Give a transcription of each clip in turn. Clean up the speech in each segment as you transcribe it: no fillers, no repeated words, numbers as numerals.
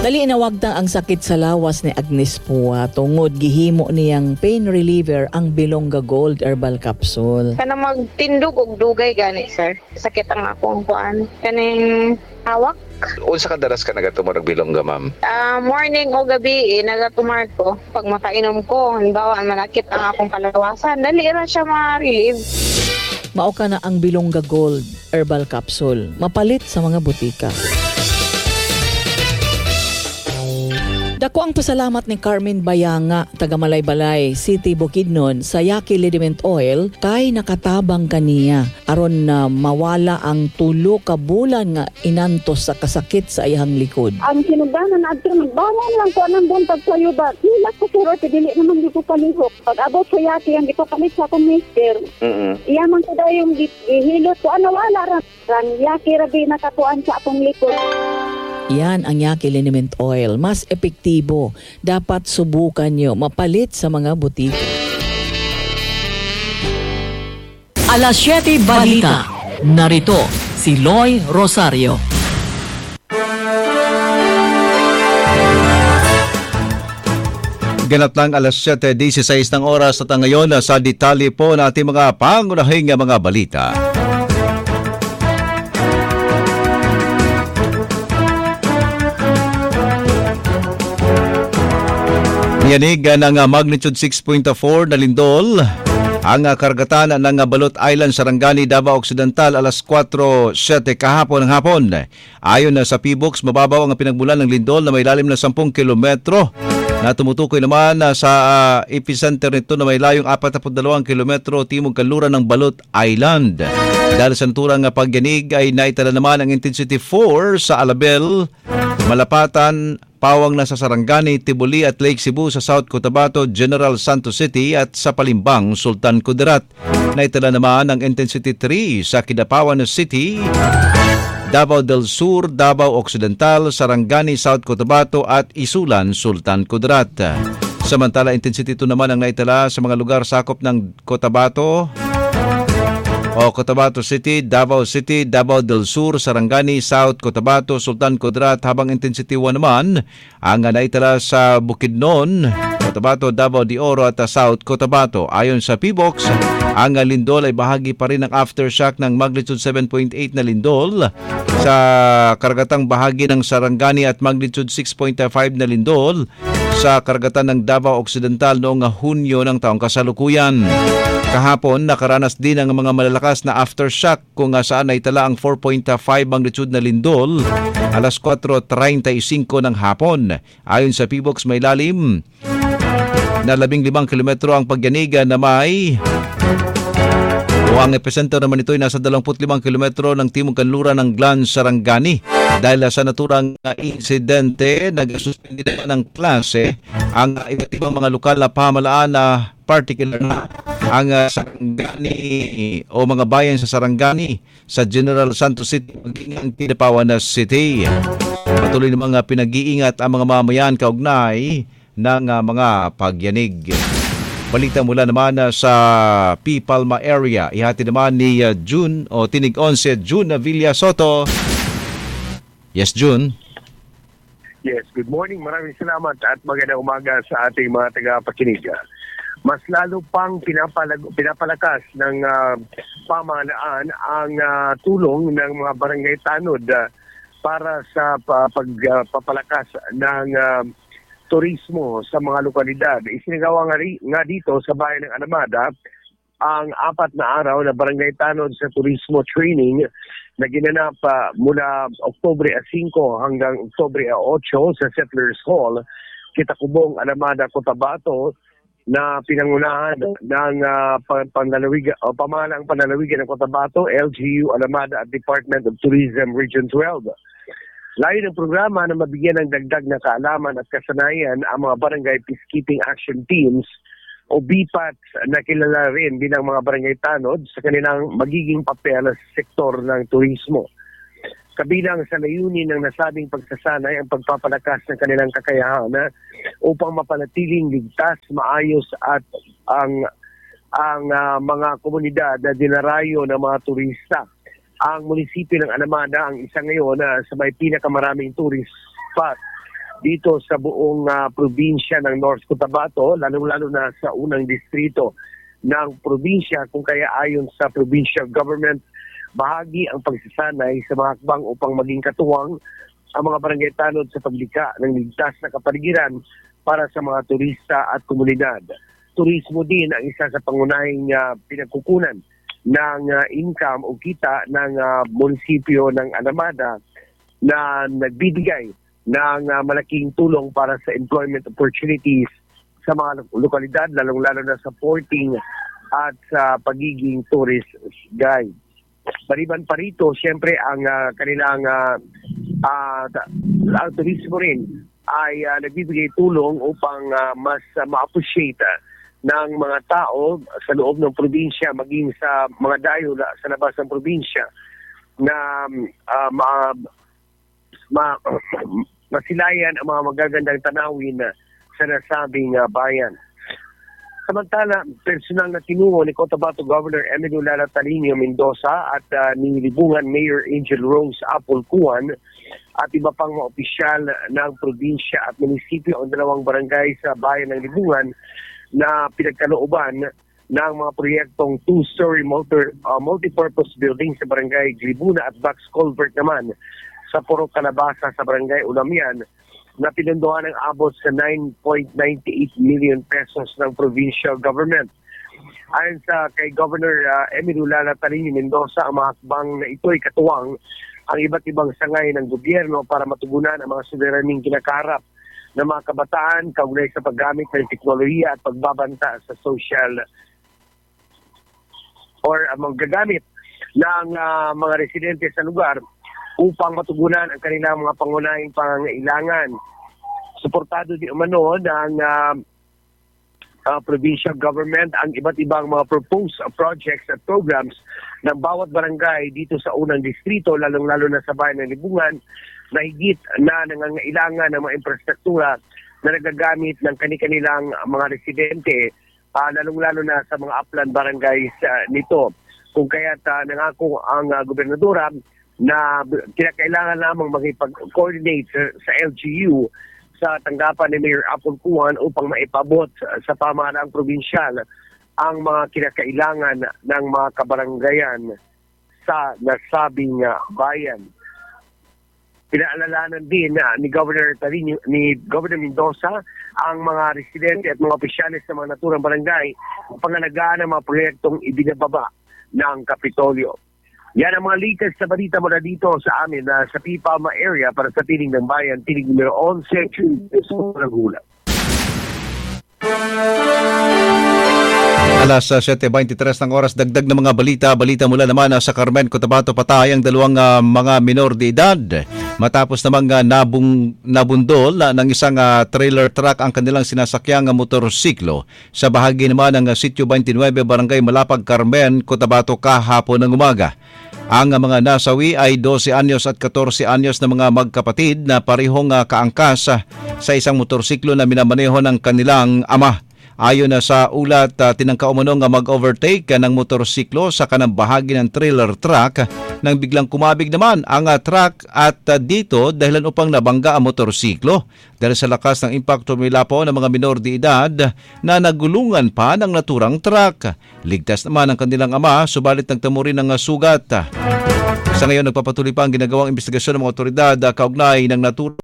Dali inawagtang ang sakit sa lawas ni Agnes Pua tungod gihimo niyang pain reliever ang Bilonga Gold Herbal Capsule. Kana magtindog og dugay gani sir. Sakit ang akong kuan. Kaning hawak. Unsa ka daras ka nagatumor og Bilonga, ma'am? Morning o gabi nagatumar ko. Pag makainom ko, halimbawa manakit ang akong kalawasan, dali ra siya ma-relieve. Mao ka na ang Bilonga Gold Herbal Capsule. Mapalit sa mga butika. Dako ang pasalamat ni Carmen Bayanga, taga Malaybalay City, Bukidnon sa Yaki Liniment Oil kay nakatabang kaniya aron na mawala ang 3 ka bulan nga inantos sa kasakit sa iyang likod. Ang sinugdanan na adto magbangon lang ko anang buntag sayo ba. Hila ko pero dili naman dito palihok. Pag abot sa Yaki ang ipapalit sa akong mister. Iya man ko daw yung gihilot ko ano wala ra. Yaki rabi nakatuan sa akong likod. Yan ang Yaki Liniment Oil. Mas epektibo. Dapat subukan nyo. Mapalit sa mga butika. Alas 7 Balita. Narito si Loy Rosario. Ganap lang alas 7:16 ng oras at ngayon sa detalye po natin mga pangunahing mga balita. Yanig ng magnitude 6.4 na lindol ang karagatan ng Balot Island, Sarangani, Davao Occidental alas 4:07 kahapon ng hapon. Ayon sa PBOX, mababaw ang pinagmulan ng lindol na may lalim na 10 kilometro na tumutukoy naman sa epicenter nito na may layong 42 kilometro timog kanluran ng Balot Island. Dahil sa naturang pagyanig ay naitala naman ang intensity 4 sa Alabel, Malapatan, Pawang na sa Sarangani, Tibuli at Lake Cebu sa South Cotabato, General Santos City at sa Palimbang, Sultan Kudarat. Naitala naman ang intensity 3 sa Kidapawan City, Davao del Sur, Davao Occidental, Sarangani, South Cotabato at Isulan, Sultan Kudarat. Samantala, intensity 2 naman ang naitala sa mga lugar sakop ng Cotabato City, Davao del Sur, Sarangani, South Cotabato, Sultan Kudarat, habang intensity 1 naman ang naitala sa Bukidnon, Cotabato, Davao de Oro at South Cotabato. Ayon sa PBOX, ang lindol ay bahagi pa rin ng aftershock ng magnitude 7.8 na lindol sa karagatang bahagi ng Sarangani at magnitude 6.5 na lindol sa karagatan ng Davao Occidental noong Hunyo ng taong kasalukuyan. Kahapon, nakaranas din ang mga malalakas na aftershock kung saan naitala ang 4.5 magnitude na lindol alas 4:35 ng hapon. Ayon sa PBOX, may lalim na 15 kilometro ang pagyanigan na may ang epicenter naman ito ay nasa 25 kilometro ng timog kanluran ng Glan, Sarangani. Dahil sa naturang insidente, nag-suspend naman ng klase ang iba't ibang mga lokal na pamahalaan na particular na ang Sarangani o mga bayan sa Sarangani sa General Santos City maging ang Kidapawan City. Patuloy namang pinag-iingat ang mga mamayan kaugnay ng mga pagyanig. Balita mula naman sa P. Palma area. Ihati naman ni June o Tinig 11, June Villa Soto. Yes, June. Yes, good morning. Maraming salamat at magandang umaga sa ating mga taga-pakinig. Mas lalo pang pinapalakas ng pamahalaan ang tulong ng mga barangay tanod para sa pagpapalakas ng turismo sa mga lokalidad. Isinagawa nga dito sa bayan ng Anamada ang 4 na araw na barangay tanod sa turismo training na ginanap mula Oktubre 5 hanggang Oktubre 8 sa Settlers Hall, Kitakubong, Anamada, Cotabato, na pinangunahan ng pamahalang panlalawigan ng Cotabato, LGU, Alamada at Department of Tourism Region 12. Layo ng programa na mabigyan ng dagdag na kaalaman at kasanayan ang mga barangay peacekeeping action teams o BPATs na kilala rin bilang mga barangay tanod sa kanilang magiging papel sa sektor ng turismo. Kabilang sa layunin ng nasabing pagsasanay ang pagpapalakas ng kanilang kakayahan upang mapanatiling ligtas, maayos at ang mga komunidad na dinarayo ng mga turista. Ang munisipyo ng Anamada ang isa ngayon sa may pinakamaraming tourist spot dito sa buong probinsya ng North Cotabato, lalong-lalo na sa unang distrito ng probinsya, kung kaya ayon sa provincial government, bahagi ang pagsasanay sa mga hakbang upang maging katuwang ang mga barangay tanod sa paglikha ng ligtas na kapaligiran para sa mga turista at komunidad. Turismo din ang isa sa pangunahing pinagkukunan ng income o kita ng munisipyo ng Anamada na nagbibigay ng malaking tulong para sa employment opportunities sa mga lokalidad, lalong-lalo na sa porting at sa pagiging tourist guide. Maliban pa rito, siyempre ang kanilang ang turismo rin ay nagbibigay tulong upang mas ma-appreciate ng mga tao sa loob ng probinsya, maging sa mga dayo sa labas ng probinsya, na masilayan ang mga magagandang tanawin sa nasabing bayan. Samantala, personal na tinungo ni Cotabato Governor Emilio Lalatalino Mendoza at ni Libungan Mayor Angel Rose Apolcuan at iba pang mga opisyal ng probinsya at munisipyo ang dalawang barangay sa bayan ng Libungan na pinagkalooban ng mga proyektong two-story multipurpose building sa barangay Glibuna at Box Culvert naman sa Puro Calabasa sa barangay Ulamian na pinunduhan ng abot sa 9.98 million pesos ng provincial government. Ayon sa kay Governor Emilio Lalatalino Mendoza, ang mga hakbang na ito ay katuwang ang iba't ibang sangay ng gobyerno para matugunan ang mga suliraning kinakarap ng mga kabataan kaugnay sa paggamit ng teknolohiya at pagbabanta sa social or magagamit ng mga residente sa lugar upang matugunan ang kanilang mga pangunahing pangangailangan. Suportado din umano ng provincial government ang iba't ibang mga proposed projects at programs ng bawat barangay dito sa unang distrito, lalong-lalo na sa bayan ng Libungan, na higit na nangangailangan ng mga infrastruktura na nagagamit ng kanilang mga residente, lalong-lalo na sa mga upland barangays nito. Kung kaya't nangako ang gobernadora na kinakailangan lamang makipag-coordinate sa LGU sa tanggapan ni Mayor Apolcuan upang maipabot sa pamahalaang probinsyal ang mga kinakailangan ng mga kabaranggayan sa nasabing bayan. Pinaalalanan din ni Governor Mendoza ang mga residente at mga opisyalis sa mga naturang barangay ang pangalagaan ng mga proyektong ibinababa ng Kapitolyo. Yan ang mga likas sa balita mula dito sa amin sa Pipama area para sa Tinig ng Bayan, Tinig numero 11, Nagula. Alas 7:23 ng oras, dagdag na mga balita mula naman sa Carmen, Cotabato. Patay ang dalawang mga minor de edad matapos namang nabundol ng isang trailer truck ang kanilang sinasakyang motorsiklo sa bahagi naman ng Sitio 29, Barangay Malapag, Carmen, Cotabato kahapon ng umaga. Ang mga nasawi ay 12 anyos at 14 anyos na mga magkapatid na parehong kaangkas sa isang motorsiklo na minamaneho ng kanilang ama. Ayon na sa ulat, tinangka umano nga mag-overtake ng motorsiklo sa kanang bahagi ng trailer truck nang biglang kumabig naman ang truck at dito dahilan upang nabangga ang motorsiklo. Dahil sa lakas ng impacto milapo ng mga minor de edad na nagulungan pa ng naturang truck. Ligtas naman ang kanilang ama, subalit nagtamo rin ng sugat. Sa ngayon, nagpapatuloy pa ang ginagawang investigasyon ng mga otoridad kaugnay ng naturang.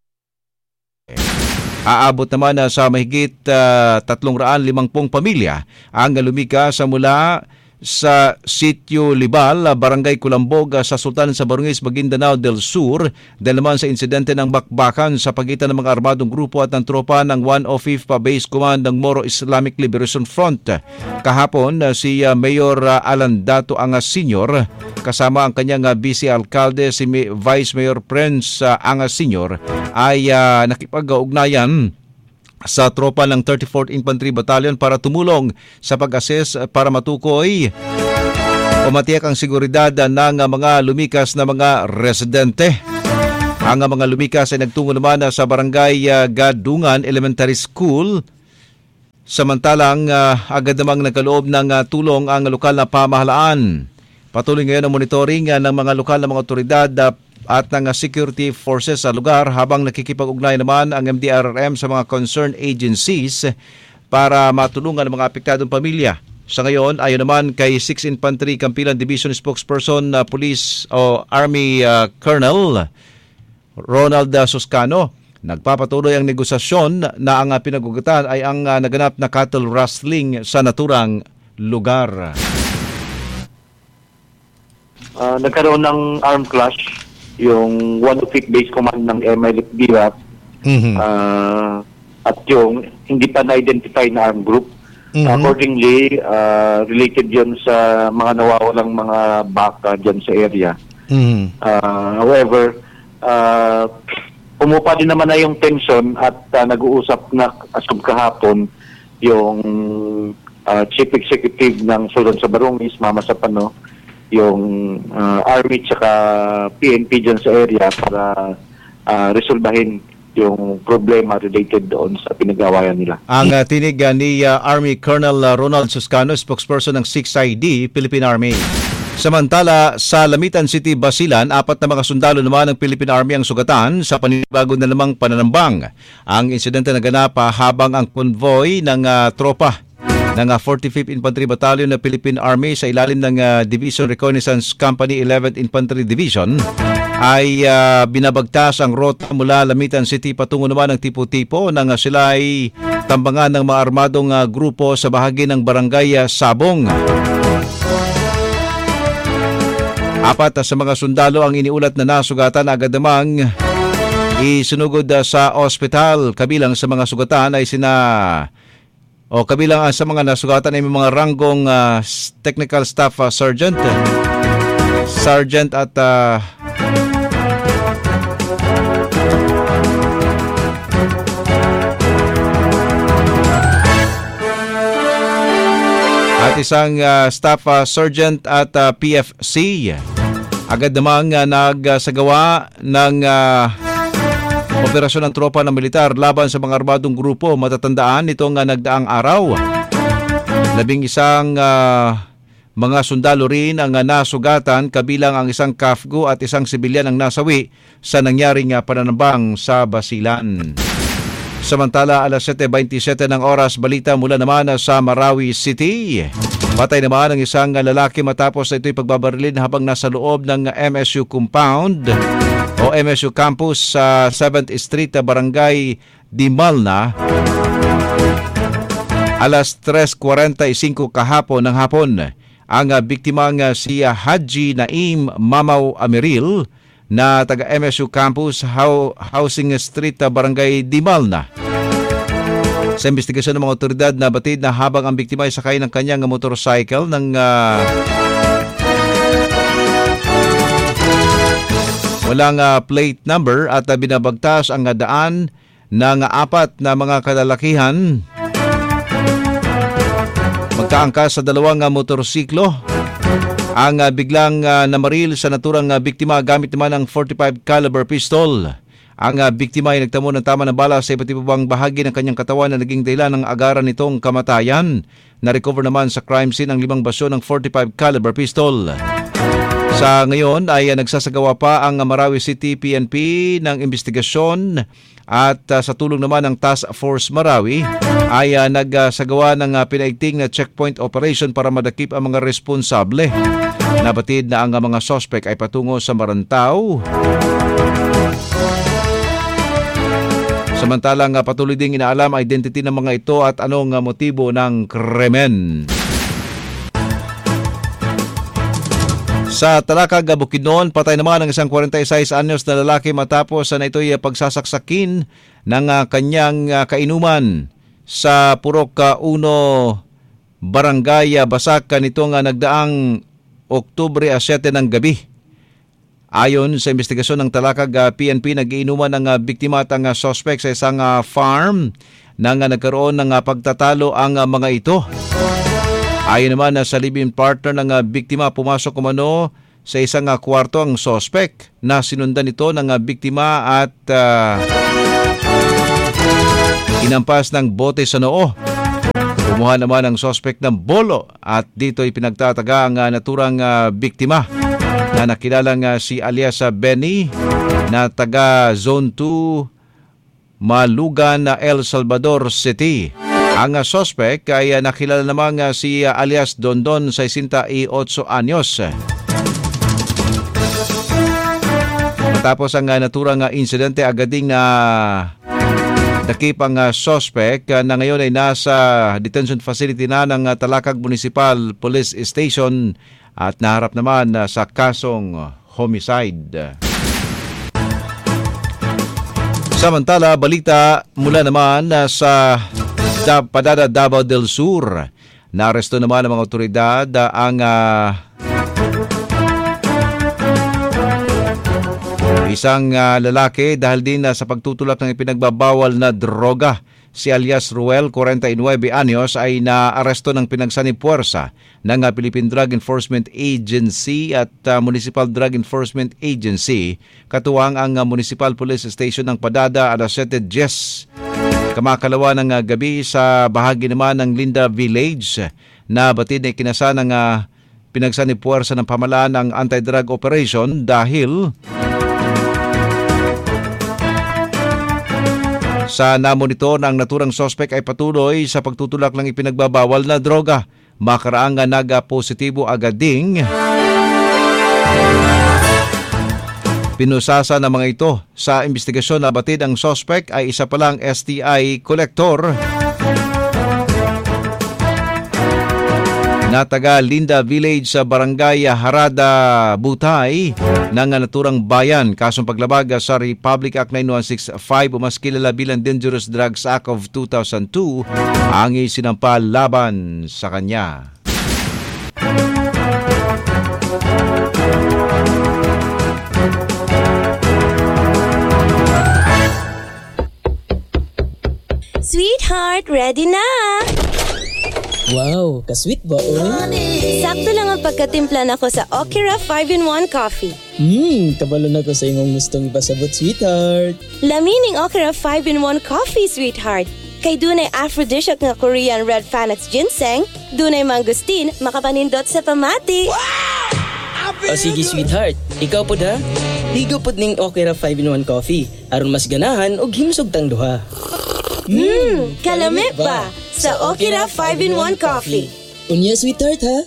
Aabot naman sa mahigit 350 pamilya ang lumika sa mula sa Sitio Libal, Barangay Culambog sa Sultan sa Barangay Maguindanao del Sur dahil naman sa insidente ng bakbakan sa pagitan ng mga armadong grupo at ng tropa ng 105th Base Command ng Moro Islamic Liberation Front. Kahapon, si Mayor Alan Dato Angas Sr. kasama ang kanyang vice alcalde si Vice Mayor Prince Angas Sr. ay nakipag-ugnayan sa tropa ng 34th Infantry Battalion para tumulong sa pag-assess para matukoy o matiyak ang seguridad ng mga lumikas na mga residente. Ang mga lumikas ay nagtungo naman sa Barangay Gadungan Elementary School. Samantalang agad namang nagkaloob ng tulong ang lokal na pamahalaan. Patuloy ngayon ang monitoring ng mga lokal na mga otoridad at ng security forces sa lugar habang nakikipag-ugnay naman ang MDRRM sa mga concerned agencies para matulungan ang mga apektadong pamilya. Sa ngayon, ayon naman kay 6 Infantry Campilan Division spokesperson Police o Army Colonel Ronald Suscano, nagpapatuloy ang negosasyon na ang pinag-ugatan ay ang naganap na cattle rustling sa naturang lugar. Nagkaroon ng armed clash yung 105 base command ng MLFB at yung hindi pa na-identify na armed group. Accordingly, related yun sa mga nawawalang mga baka dyan sa area. However, pumupa din naman na yung tension at nag-uusap na asub kahapon yung Chief Executive ng Sultan sa Barongis, Mama Sapano, yung Army tsaka PNP dyan sa area para resolbahin yung problema related doon sa pinag-awayan nila. Ang tinig ni Army Colonel Ronald Suscano, spokesperson ng 6ID, Philippine Army. Samantala, sa Lamitan City, Basilan, 4 na mga sundalo naman ng Philippine Army ang sugatan sa panibago na namang pananambang. Ang insidente naganap habang ang convoy ng tropa ng 45th Infantry Battalion ng Philippine Army sa ilalim ng Division Reconnaissance Company 11th Infantry Division ay binabagtas ang rota mula Lamitan City patungo naman ng tipo-tipo nang sila ay tambangan ng mga armadong grupo sa bahagi ng Barangay Sabong. 4 sa mga sundalo ang iniulat na nasugatan, agad namang isinugod sa ospital. Kabilang sa mga sugatan ay kabilang sa mga nasugatan ay may mga ranggong technical staff sergeant at isang staff sergeant at PFC. Agad namang nagsagawa ng operasyon ng tropa ng militar laban sa mga armadong grupo. Matatandaan itong nagdaang araw. 11 mga sundalo rin ang nasugatan, kabilang ang isang KAFGO at isang sibilyan ang nasawi sa nangyaring pananambang sa Basilan. Samantala, alas 7:27 ng oras, balita mula naman sa Marawi City. Patay naman ang isang lalaki matapos ito'y pagbabarilin habang nasa loob ng MSU compound o MSU campus sa 7th Street, Barangay Dimalna. Alas 3:45 kahapon ng hapon, ang biktimang si Haji Naim Mamaw Amiril na taga MSU campus Housing Street, Barangay Dimalna. Sa investigasyon ng mga otoridad, nabatid na habang ang biktima ay sakay ng kanyang motorcycle ng walang plate number at binabagtas ang daan ng 4 na mga kalalakihan magkaangkas sa 2 motorsiklo. Ang biglang namaril sa naturang biktima gamit naman ang 45 caliber pistol. Ang biktima ay nagtamo ng tama ng bala sa iba't ibang bahagi ng kanyang katawan na naging dahilan ng agaran nitong kamatayan. Na-recover naman sa crime scene ang 5 basyo ng 45 caliber pistol. Sa ngayon ay nagsasagawa pa ang Marawi City PNP ng investigasyon at sa tulong naman ng Task Force Marawi ay nagsagawa ng pinaigting na checkpoint operation para madakip ang mga responsable. Nabatid na ang mga suspect ay patungo sa Marantao. Samantalang patuloy ding inaalam ang identity ng mga ito at anong motibo ng krimen. Sa Talakag, Bukidnon, patay naman ang isang 46 anyos na lalaki matapos na ito'y pagsasaksakin ng kanyang kainuman sa Purok 1, Barangay Basak nitong nagdaang Oktubre 7 ng gabi. Ayon sa investigasyon ng Talakag PNP, nag-iinuman ng biktima at ang suspect sa isang farm nang nagkaroon ng pagtatalo ang mga ito. Ayon naman sa live-in partner ng biktima, pumasok umano sa isang kwarto ang suspect na sinundan ito ng biktima at inampas ng bote sa noo. Kumuha naman ang suspect ng bolo at dito ay pinagtataga ang naturang biktima. na nakilalang si alias Benny na taga Zone 2 Malugan, El Salvador City. Ang suspect ay nakilala namang si alias Dondon, 68 anyos. Matapos ang naturang insidente, agading dakip ang suspect na ngayon ay nasa detention facility na ng Talakag Municipal Police Station at naharap naman sa kasong homicide. Samantala, balita mula naman sa Padada, Davao del Sur. Naaresto naman ng mga otoridad ang isang lalaki dahil din sa pagtutulak ng ipinagbabawal na droga. Si alias Ruel, 49 anyos, ay naaresto ng pinagsanib-puwersa ng Philippine Drug Enforcement Agency at Municipal Drug Enforcement Agency, katuwang ang Municipal Police Station ng Padada, alas 7:10 kamakalawa ng gabi sa bahagi naman ng Linda Village na batid na ikinasa ng pinagsanib-puwersa ng pamahalaan ng anti-drug operation dahil sa namonitor ng naturang suspect ay patuloy sa pagtutulak ng ipinagbabawal na droga. Makaraang nag-positibo agad ding pinusasa ng mga ito. Sa investigasyon na batid ang suspect ay isa palang STI collector na taga Linda Village sa Barangay Harada, Butay ng naturang bayan. Kasong paglabag sa Republic Act 9165 o mas kilala bilang Dangerous Drugs Act of 2002 ang isinampal laban sa kanya. Sweetheart, ready na! Wow, ka-sweet ba, oy? Sakto lang ang pagkatimpla nako sa Okira 5-in-1 Coffee. Kabalo na ko sa imong gustong ipasabot, sweetheart. Lamining Okira 5-in-1 Coffee, sweetheart. Kay dunay aphrodisiac nga Korean Red Phoenix Ginseng, dunay mangustin, makapanindot sa pamati. Wow! O sige, sweetheart. Ikaw po da? Higo po ning Okira 5-in-1 Coffee. Aron mas ganahan og himsog tang duha. Kalamit ba? Sa Okira 5-in-1 Coffee. Unya, sweetheart, ha?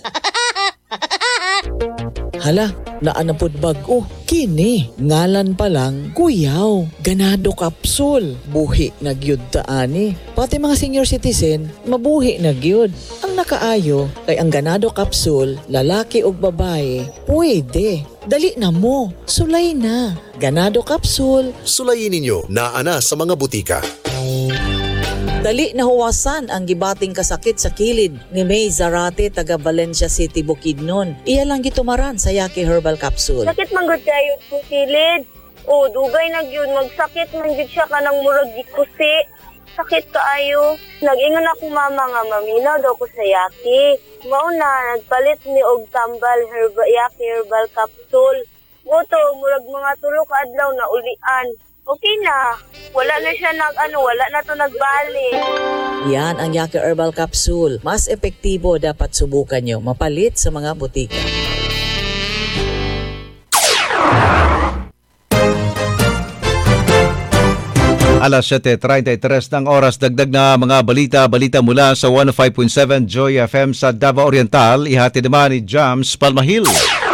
Hala, naanapod bag-o. Kini, ngalan pa lang, kuyaw. Ganado kapsul. Buhi na gyud taani. Pati mga senior citizen, mabuhi na gyud. Ang nakaayo, kay ang ganado kapsul, lalaki o babae, pwede. Dali na mo, sulay na. Ganado kapsul. Sulayin ninyo na ana sa mga butika. Dali na huwasan ang gibating kasakit sa kilid ni May Zarate taga Valencia City, Bukidnon. Iya lang gitumaran sa Yaki Herbal Capsule. Sakit man gud kayo sa kilid. O dugay na gyud magsakit man gid siya kanang murag gikusi. Sakit kaayo. Nag-ingon ako mama nga maminaw daw ko sa Yaki. Mao na nagpalit ni og tambal Yaki Herbal Capsule. Moto murag mga 3 ka adlaw na ulian. Okay na. Wala na siya wala na to nagbalik. Yan ang Yaki Herbal Capsule. Mas epektibo, dapat subukan nyo. Mapalit sa mga butika. Alas 7:33 ng oras, dagdag na mga balita mula sa 105.7 Joy FM sa Davao Oriental. Ihatid naman ni Jams Palmahil.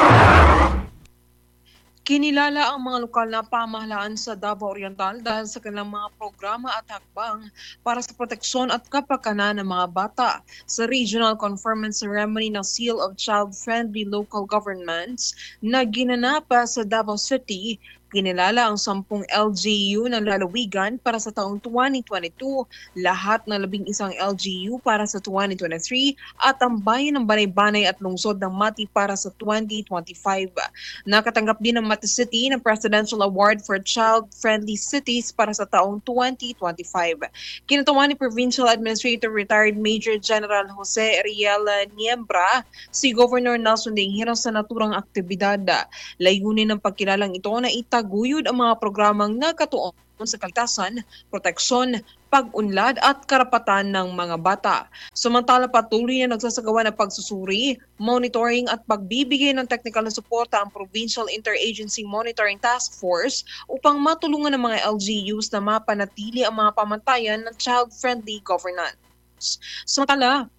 Kinilala ang mga lokal na pamahalaan sa Davao Oriental dahil sa kanilang mga programa at hakbang para sa proteksyon at kapakanan ng mga bata. Sa Regional Conference Ceremony ng Seal of Child-Friendly Local Governments na ginanap sa Davao City, kinilala ang 10 LGU ng lalawigan para sa taong 2022, lahat ng 11 LGU para sa 2023 at ang bayan ng Banay-Banay at lungsod ng Mati para sa 2025. Nakatanggap din ng Mati City ng Presidential Award for Child-Friendly Cities para sa taong 2025. Kinatuwa ni Provincial Administrator Retired Major General Jose Ariel Niembra si Governor Nelson Dinghiran sa naturang aktibidad. Layunin ng pagkilalang ito na itaguyod ang mga programang nagkatuon sa kaligtasan, proteksyon, pag-unlad at karapatan ng mga bata. Samantala, patuloy na nagsasagawa ng pagsusuri, monitoring at pagbibigay ng technical na suporta ang Provincial Interagency Monitoring Task Force upang matulungan ng mga LGUs na mapanatili ang mga pamantayan ng child-friendly governance. Samantala,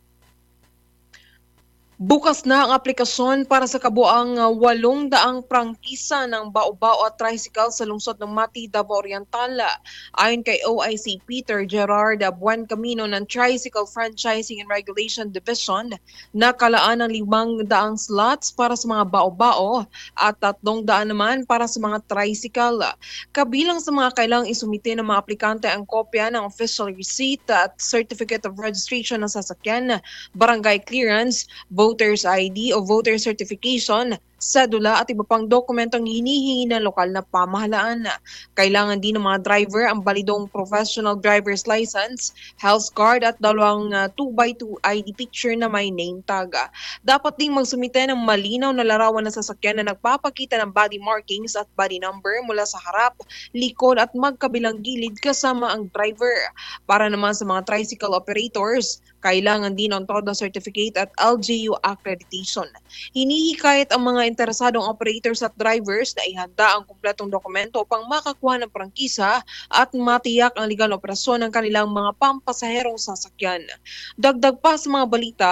bukas na ang aplikasyon para sa kabuang 800 prangkisa ng bao-bao at tricycle sa lungsod ng Mati, Davao Oriental. Ayon kay OIC Peter Gerard Buencamino ng Tricycle Franchising and Regulation Division, nakalaan ng 500 slots para sa mga bao-bao at 300 naman para sa mga tricycle. Kabilang sa mga kailangang isumite ng mga aplikante ang kopya ng official receipt at certificate of registration ng sasakyan, barangay clearance, voter's ID o voter certification, sedula at iba pang dokumentong hinihingi ng lokal na pamahalaan. Kailangan din ng mga driver ang balidong professional driver's license, health card at 2 2x2 ID picture na may name tag. Dapat ding magsumite ng malinaw na larawan ng sasakyan na nagpapakita ng body markings at body number mula sa harap, likod at magkabilang gilid kasama ang driver. Para naman sa mga tricycle operators, kailangan din ng TODA certificate at LGU accreditation. Hinihikayat ang mga interesadong operators at drivers na ihanda ang kumpletong dokumento upang makakuha ng prangkisa at matiyak ang legal na operasyon ng kanilang mga pampasaherong sasakyan. Dagdag pa sa mga balita,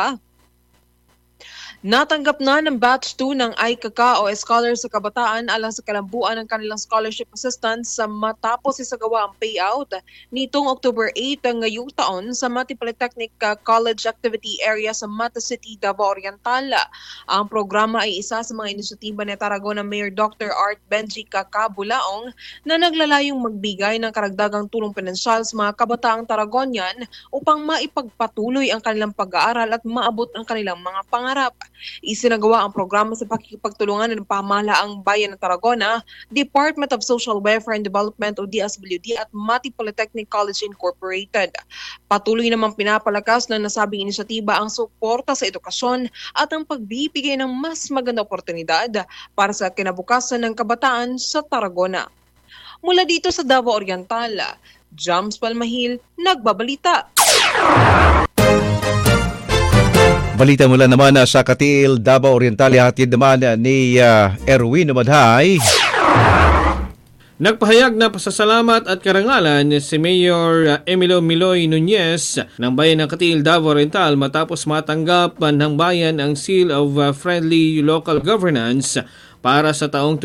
natanggap na ng Batch 2 ng ICACA o Scholars sa Kabataan alang sa kalambuan ng kanilang scholarship assistance matapos isagawa ang payout nitong October 8 ngayong taon sa Mati Polytechnic College Activity Area sa Mata City, Davao Oriental. Ang programa ay isa sa mga inisyatiba ni Tarragona Mayor Dr. Art Benji Cacabulaong na naglalayong magbigay ng karagdagang tulong pinansyal sa mga kabataang Tarragonian upang maipagpatuloy ang kanilang pag-aaral at maabot ang kanilang mga pangarap. Isinagawa ang programa sa pakikipagtulungan ng pamahalaang bayan ng Tarragona, Department of Social Welfare and Development o DSWD at Mati Polytechnic College Incorporated. Patuloy namang pinapalakas ng nasabing inisyatiba ang suporta sa edukasyon at ang pagbibigay ng mas magandang oportunidad para sa kinabukasan ng kabataan sa Tarragona. Mula dito sa Davao Oriental, Jams Palmahil, nagbabalita. Balita mula naman sa Katiil, Davao Oriental, hatid naman ni Erwin Umadhay. Nagpahayag na pasasalamat at karangalan si Mayor Emilio Miloy Nunez ng bayan ng Katiil, Davao Oriental matapos matanggap ng bayan ang Seal of Friendly Local Governance para sa taong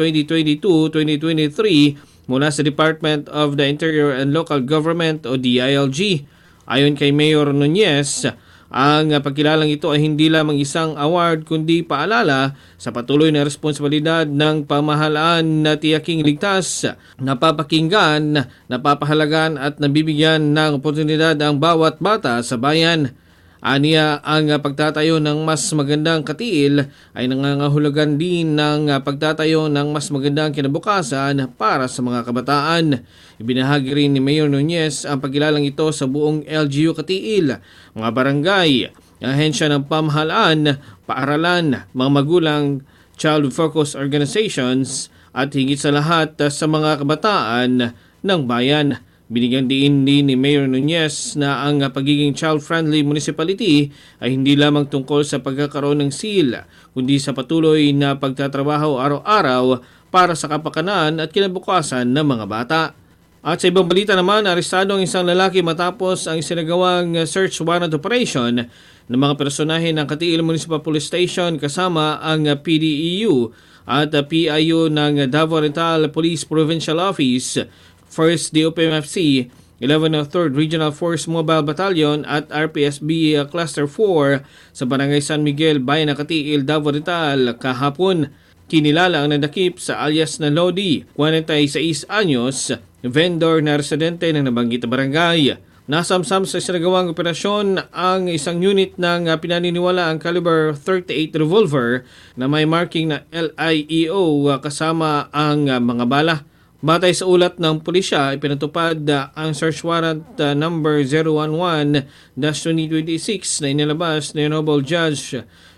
2022-2023 mula sa Department of the Interior and Local Government o DILG. Ayon kay Mayor Nunez, ang pagkilalang ito ay hindi lamang isang award kundi paalala sa patuloy na responsibilidad ng pamahalaan na tiyaking ligtas, napapakinggan, napapahalagan at nabibigyan ng oportunidad ang bawat bata sa bayan. Aniya, ang pagtatayo ng mas magandang Katiil ay nangangahulugan din ng pagtatayo ng mas magandang kinabukasan para sa mga kabataan. Ibinahagi rin ni Mayor Nunez ang pagkilalang ito sa buong LGU Katiil, mga barangay, ahensya ng pamahalaan, paaralan, mga magulang, child-focused organizations at higit sa lahat sa mga kabataan ng bayan. Binigyan din ni Mayor Nunez na ang pagiging child-friendly municipality ay hindi lamang tungkol sa pagkakaroon ng seal, kundi sa patuloy na pagtatrabaho araw-araw para sa kapakanan at kinabukasan ng mga bata. At sa ibang balita naman, arestado ang isang lalaki matapos ang isinagawang search warrant operation ng mga personahe ng Katiil Municipal Police Station kasama ang PDEU at PIU ng Davao Oriental Police Provincial Office, 1st DOPMFC, 11th 3rd Regional Force Mobile Battalion at RPSB Cluster 4 sa Barangay San Miguel, Bayan ng Katiil, Davao Oriental kahapon. Kinilala ang nadakip sa alias na Lodi, 46 anyos, vendor na residente ng nabanggit na barangay. Nasamsam sa isinagawang operasyon ang isang unit ng pinaniniwala ang caliber 38 revolver na may marking na LIEO kasama ang mga bala. Batay sa ulat ng pulisya, ipinatupad ang search warrant number 011-2026 na inilabas ni Honorable Judge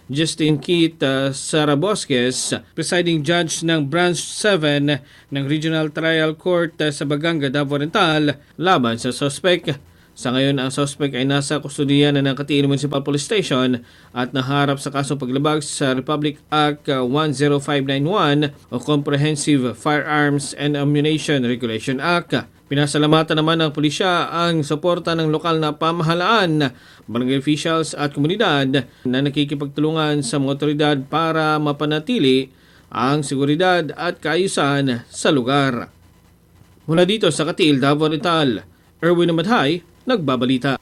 Justin Keith Sarabosques, presiding judge ng Branch 7 ng Regional Trial Court sa Baganga, Davao Oriental, laban sa suspect. Sa ngayon, ang suspect ay nasa kustudiya na ng Katiil Municipal Police Station at naharap sa kasong paglabag sa Republic Act 10591 o Comprehensive Firearms and Ammunition Regulation Act. Pinasalamatan naman ng pulisya ang suporta ng lokal na pamahalaan, barangay officials at komunidad na nakikipagtulungan sa mga otoridad para mapanatili ang seguridad at kaayusan sa lugar. Mula dito sa Katiil, Davao Oriental, Erwin Amadhay, nagbabalita.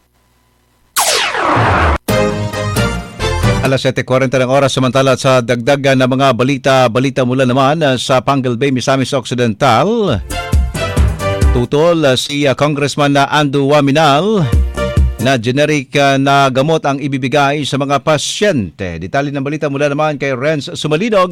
Alas 7:40 ng oras, samantala sa dagdagan na mga balita mula naman sa Panguil Bay, Misamis Occidental. Tutol si Congressman Andu Waminal na generic na gamot ang ibibigay sa mga pasyente. Detalye ng balita mula naman kay Renz Sumalinog.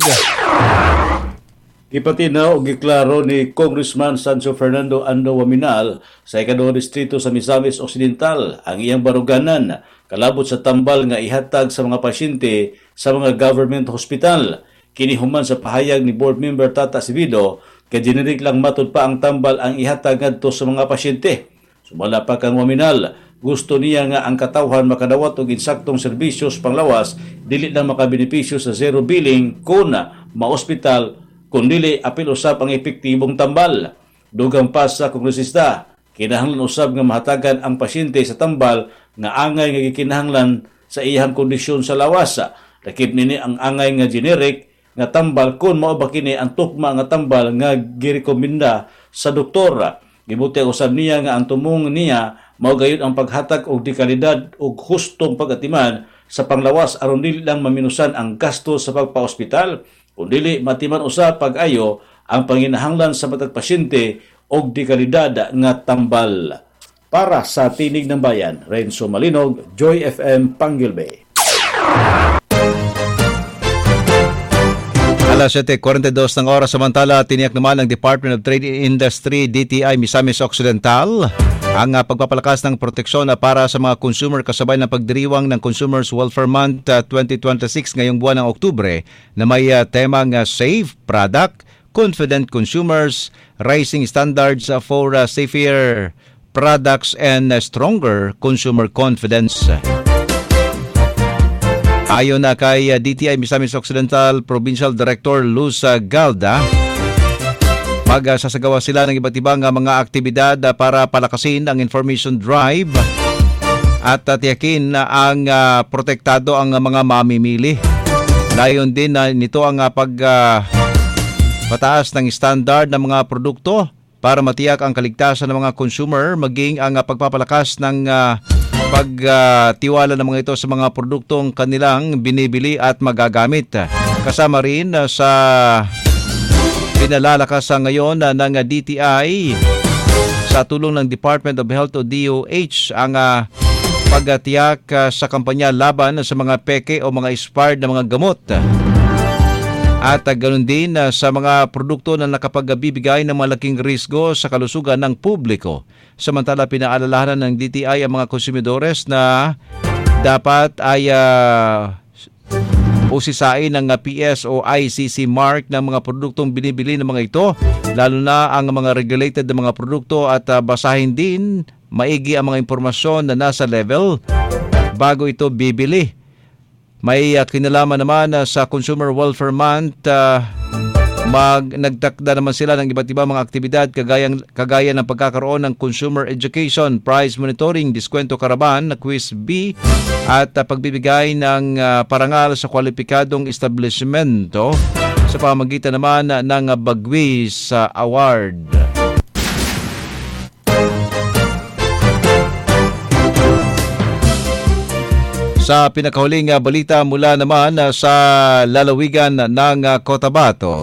Ipatinaw o giklaro ni Congressman Sancho Fernando Ando Waminal sa ikaduhang distrito sa Misamis Occidental ang iyang baruganan kalabot sa tambal nga ihatag sa mga pasyente sa mga government hospital. Kinihuman sa pahayag ni Board Member Tata Sivido, kay generic lang matud pa ang tambal ang ihatag ngadto sa mga pasyente. Sumala pa kang Waminal, gusto niya nga ang katawhan makadawat og insaktong serbisyos panglawas dili lang makabenepisyo sa zero billing kun ma-hospital kundili apil usab ang epektibong tambal. Dugang pa sa kongresista, kinahanglan usab nga mahatagan ang pasyente sa tambal nga angay nga gikinahanglan sa iyang kondisyon sa lawas. Lakip nini ang angay nga generic nga tambal kun mao ba kini ang tukma nga tambal nga girekomenda sa doktor. Gibuti usab niya nga ang tumong niya mao gayud ang paghatag og dekalidad ug hustong pagatiman sa panglawas aron dili lang maminusan ang gasto sa pagpa-ospital kundi matiman usab pag-ayo ang panginahanglan sa matag pasyente og dekalidad nga tambal. Para sa Tinig ng Bayan, Renzo Malinog, Joy FM, Panguil Bay. Alas 7:42 ng oras, samantala tiniyak naman ng Department of Trade and Industry, DTI, Misamis Occidental ang pagpapalakas ng proteksyon para sa mga consumer kasabay ng pagdiriwang ng Consumers Welfare Month 2026 ngayong buwan ng Oktubre na may temang Safe Product, Confident Consumers, Raising Standards for Safer Products and Stronger Consumer Confidence. Ayon na kay DTI Misamis Occidental Provincial Director Luz Galda, magsasagawa sila ng iba't ibang mga aktibidad para palakasin ang information drive at tiyakin na ang protektado ang mga mamimili. Layon din nito ang pataas ng standard ng mga produkto para matiyak ang kaligtasan ng mga consumer, maging ang pagpapalakas ng pagtiwala ng mga ito sa mga produktong kanilang binibili at magagamit. Kasama rin sa pinalalakas ngayon ng DTI sa tulong ng Department of Health o DOH ang pagtiyak sa kampanya laban sa mga peke o mga expired na mga gamot. At ganoon din sa mga produkto na nakapagbibigay ng malaking risgo sa kalusugan ng publiko. Samantala, pinaalalahanan ng DTI ang mga konsumidores na dapat ay usisain ng PS o ICC mark ng mga produktong binibili ng mga ito, lalo na ang mga regulated na mga produkto, at basahin din maigi ang mga impormasyon na nasa level bago ito bibili. May kinalaman naman sa Consumer Welfare Month, nagtakda naman sila ng iba't ibang mga aktibidad kagaya ng pagkakaroon ng consumer education, price monitoring, diskwento karaban, quiz B, at pagbibigay ng parangal sa kwalipikadong establishmento sa pamamagitan naman ng Bagwis Award. Sa pinakahuling balita mula naman sa lalawigan ng Cotabato.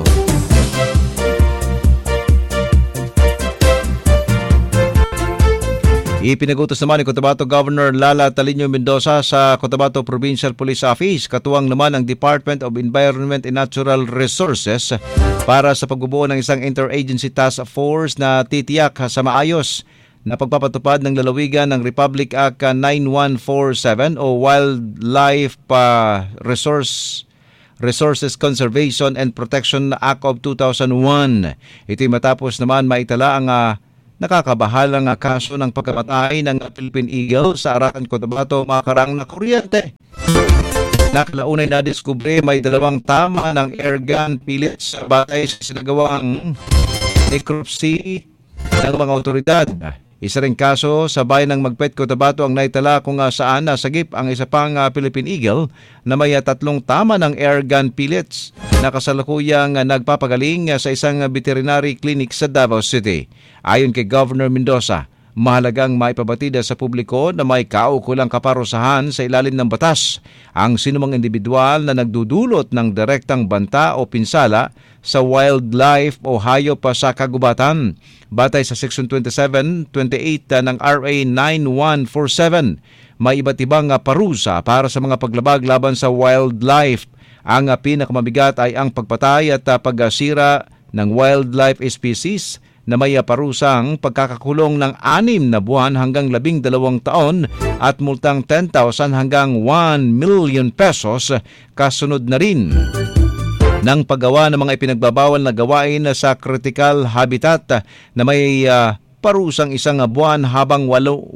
Ipinagutos naman ni Cotabato Governor Lala Talinio Mendoza sa Cotabato Provincial Police Office, katuwang naman ang Department of Environment and Natural Resources para sa pagbubuo ng isang interagency task force na titiyak sa maayos na pagpapatupad ng lalawigan ng Republic Act 9147 o Wildlife Resources Conservation and Protection Act of 2001. Ito'y matapos naman maitala ang nakakabahalang kaso ng pagkamatay ng Philippine Eagle sa Arakan, Cotabato makaraang na kuryente. Nakalaunay na diskubre may 2 tama ng airgun pellets batay sa sinagawang necropsy ng mga otoridad. Isa ring kaso sa bayan ng Magpet, Cotabato ang naitala kung saan nasagip ang isa pang Philippine Eagle na may 3 tama ng airgun pellets na kasalukuyang nagpapagaling sa isang veterinary clinic sa Davao City. Ayon kay Governor Mendoza, mahalagang maipabatid sa publiko na may kaukulang kaparusahan sa ilalim ng batas ang sinumang individual na nagdudulot ng direktang banta o pinsala sa wildlife o hayop sa kagubatan. Batay sa Section 27-28 ng RA 9147, may iba't ibang parusa para sa mga paglabag laban sa wildlife. Ang pinakamabigat ay ang pagpatay at paggasira ng wildlife species na may parusang pagkakakulong ng 6 na buwan hanggang 12 taon at multang 10,000 hanggang 1 million pesos. Kasunod na rin ng paggawa ng mga ipinagbabawal na gawain sa critical habitat na may parusang 1 buwan habang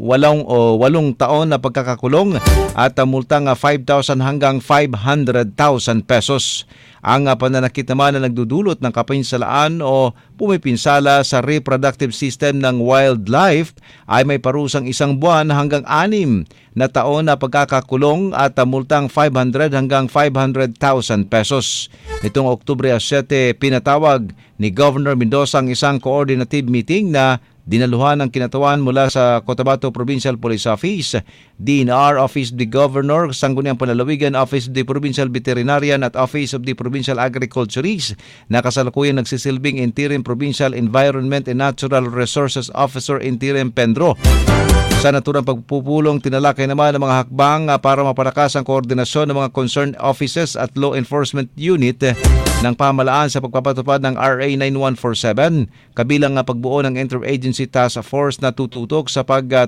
8 taon na pagkakakulong at multang 5,000 hanggang 500,000 pesos. Ang pananakit naman na nagdudulot ng kapinsalaan o pumipinsala sa reproductive system ng wildlife ay may parusang 1 buwan hanggang 6 na taon na pagkakakulong at multang 500 hanggang 500,000 pesos. Nitong Oktubre 7, pinatawag ni Governor Mendoza ang isang coordinative meeting na dinaluhan ng kinatawan mula sa Cotabato Provincial Police Office, DNR Office of the Governor, Sangguniang Panlalawigan, Office of the Provincial Veterinarian at Office of the Provincial Agriculturist na kasalukuyang nagsisilbing Interim Provincial Environment and Natural Resources Officer Interim Pendro. Sa naturang pagpupulong, tinalakay naman ang mga hakbang para mapalakas ang koordinasyon ng mga concerned offices at law enforcement unit ng pamahalaan sa pagpapatupad ng RA 9147, kabilang pagbuo ng Interagency Task Force na tututok sa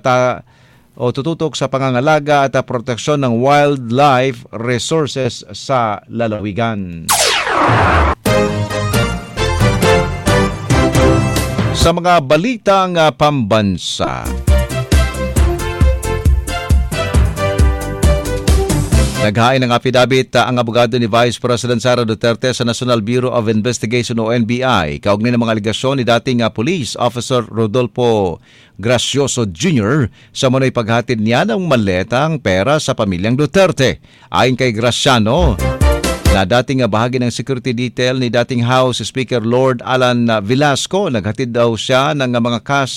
pangangalaga at proteksyon ng wildlife resources sa lalawigan. Sa mga balitang pambansa, naghain ng affidavit ang abogado ni Vice President Sara Duterte sa National Bureau of Investigation o NBI kaugnay ng mga aligasyon ni dating Police Officer Rodolfo Gracioso Jr. sa munay paghatid niya ng maletang pera sa pamilyang Duterte. Ayon kay Graciano, na dating bahagi ng security detail ni dating House Speaker Lord Alan Velasco, naghatid daw siya ng mga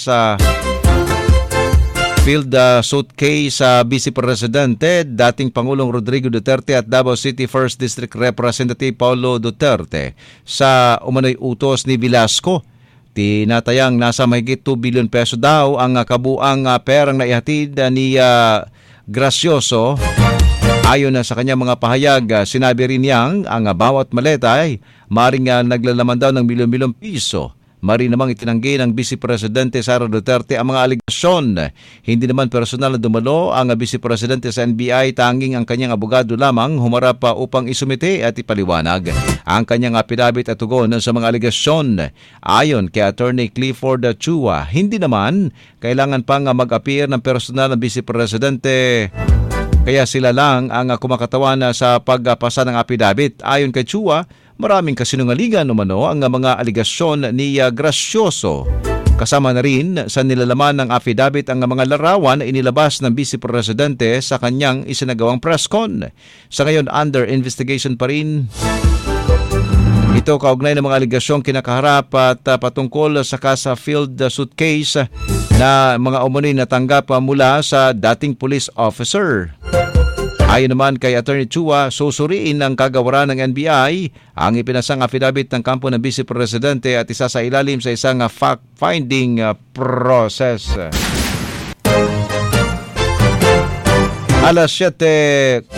field suitcase sa Vice Presidente, dating Pangulong Rodrigo Duterte at Davao City 1st District Representative Paulo Duterte sa umano'y utos ni Velasco. Tinatayang nasa mahigit 2 billion peso daw ang kabuang perang naihatid ni Gracioso. Ayon na sa kanyang mga pahayag, sinabi rin niyang ang bawat maleta ay maring naglalaman daw ng milyon-milyong piso. Mari namang itinanggi ng Vice Presidente Sara Duterte ang mga aligasyon. Hindi naman personal na dumalo ang Vice Presidente sa NBI, tanging ang kanyang abogado lamang humarap upang isumite at ipaliwanag ang kanyang affidavit at tugon sa mga aligasyon. Ayon kay Attorney Clifford Chua, hindi naman kailangan pang mag-appear ng personal ng Vice Presidente, kaya sila lang ang kumakatawan sa pagpasa ng affidavit. Ayon kay Chua, maraming kasinungalingan umano ang mga aligasyon ni Gracioso. Kasama na rin sa nilalaman ng affidavit ang mga larawan na inilabas ng Vice Presidente sa kanyang isinagawang press con. Sa ngayon, under investigation pa rin ito kaugnay ng mga aligasyong kinakaharap at patungkol sa Casa Field suitcase na mga umunoy natanggap mula sa dating police officer. Ayon naman kay Attorney Chua, susuriin ng kagawaran ng NBI ang ipinasang affidavit ng kampo ng Vice Presidente at isa sa ilalim sa isang fact-finding process. Alas 7:49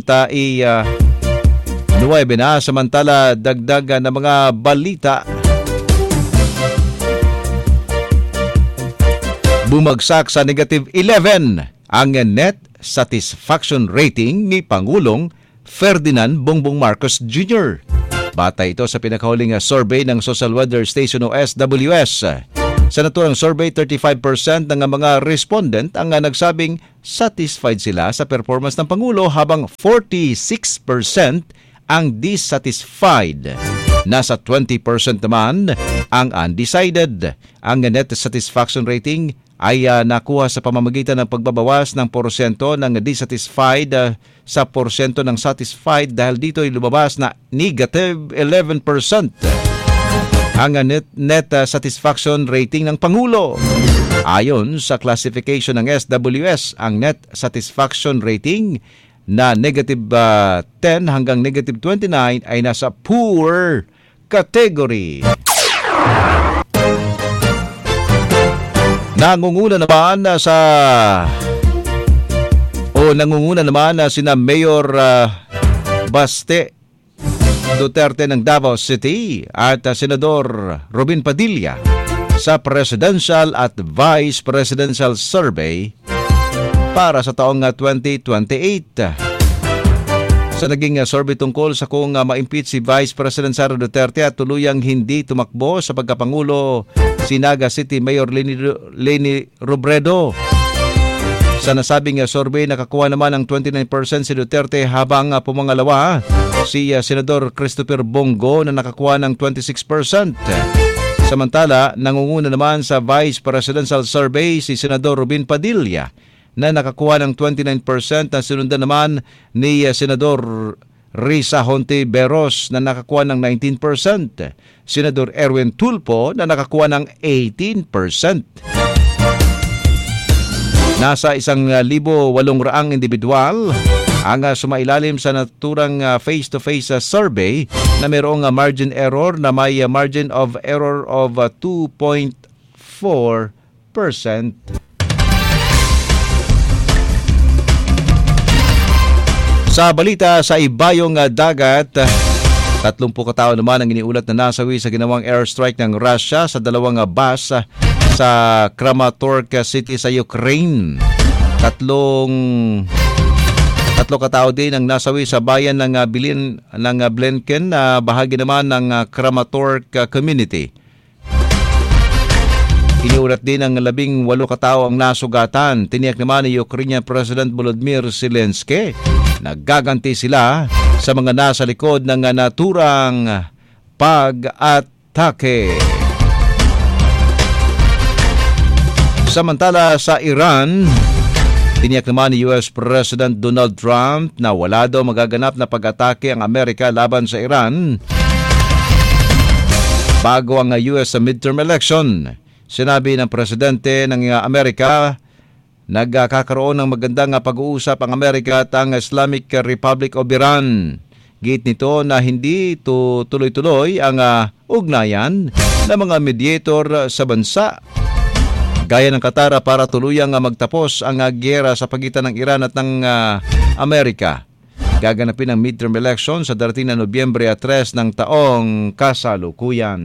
na, samantala dagdag na mga balita. Bumagsak sa negative 11 ang net satisfaction rating ni Pangulong Ferdinand Bongbong Marcos Jr. Batay ito sa pinakahuling survey ng Social Weather Station o SWS. Sa naturang survey, 35% ng mga respondent ang nagsabing satisfied sila sa performance ng Pangulo habang 46% ang dissatisfied. Nasa 20% naman ang undecided. Ang net satisfaction rating ay nakuha sa pamamagitan ng pagbabawas ng porsyento ng dissatisfied sa porsyento ng satisfied dahil dito ay lumabas na negative 11% ang net satisfaction rating ng Pangulo. Ayon sa classification ng SWS, ang net satisfaction rating na negative 10 hanggang negative 29 ay nasa poor category. Nangunguna naman sina Mayor Baste Duterte ng Davao City at Senador Robin Padilla sa presidential at vice presidential survey para sa taong 2028. Sa naging survey tungkol sa kung ma-impeach si Vice President Sara Duterte at tuluyang hindi tumakbo sa pagkapangulo si Naga City Mayor Leni Robredo. Sa nasabing survey, nakakuha naman ng 29% si Duterte habang pumangalawa si Senador Christopher Bongo na nakakuha ng 26%. Samantala, nangunguna naman sa Vice Presidential Survey si Senador Robin Padilla na nakakuha ng 29% na sinundan naman ni Senador Risa Hontiveros na nakakuha ng 19%. Senador Erwin Tulfo na nakakuha ng 18%. Nasa 1,800 individual ang sumailalim sa naturang face-to-face survey na mayroong margin error na may margin of error of 2.4%. Sa balita sa ibayong dagat, 30 katao naman ang iniulat na nasawi sa ginawang airstrike ng Russia sa dalawang bus sa Kramatorsk City sa Ukraine. Tatlo katao din ang nasawi sa bayan ng Blenken na bahagi naman ng Kramatorsk community. Iniulat din ng 18 katao ang nasugatan. Tiniyak naman ni Ukrainian President Volodymyr Zelensky na gaganti sila sa mga nasa likod ng naturang pag-atake. Samantala sa Iran, tiniyak naman ni US President Donald Trump na wala daw magaganap na pag-atake ang Amerika laban sa Iran bago ang US midterm election. Sinabi ng presidente ng Amerika, nagkakaroon ng magandang pag-uusap ang Amerika at ang Islamic Republic of Iran. Git nito na hindi tuloy-tuloy ang ugnayan ng mga mediator sa bansa, gaya ng Qatar para tuluyang magtapos ang giyera sa pagitan ng Iran at ng Amerika. Gaganapin ang midterm election sa darating na Nobyembre 3 ng taong kasalukuyan.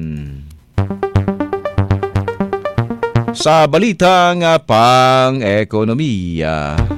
Sa balitang pang-ekonomiya,